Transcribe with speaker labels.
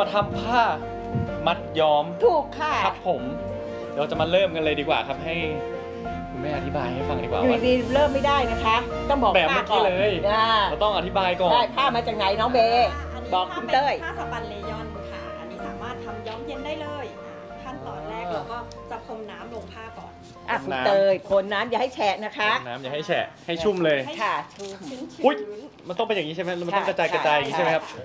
Speaker 1: มาทำผ้ามัดย้อม
Speaker 2: ถูกค่ะ
Speaker 1: ครับผมเราจะมาเริ่มกันเลยดีกว่าครับให้คุณแม่อธิบายให้ฟังดีกว่า
Speaker 2: อยู่
Speaker 1: ว่า
Speaker 2: ดีๆเริ่มไม่ได้นะคะ ต้องบอก
Speaker 1: แบบ
Speaker 2: ป้า
Speaker 1: เมื่อ
Speaker 2: ก่
Speaker 1: กี้
Speaker 2: อน
Speaker 1: เลย เราต้องอธิบายก่อน
Speaker 2: ได้ผ้ามาจากไหนน้องเบย์
Speaker 3: อันนี้
Speaker 2: บอกคุณเต้ย
Speaker 3: ผ้าสปันเลยอนค่ะ อันนี้สามารถทำย้อมเย็นได้เลยขั้นตอนแรกเราก็จะพรมน้ำลงผ้าก่อน
Speaker 2: อ่ะคุณเตยคนน้ำอย่าให้แฉะนะคะ
Speaker 1: น้ำอย่าให้แฉะให้ชุ่มเลย
Speaker 2: ค่ะชุ่ม
Speaker 3: ชื้นๆ
Speaker 1: อุ๊ย มันต้องเป็นอย่างนี้ใช่ไหมมันต้องกระจายอย่างนี้ใช่ไหมครับ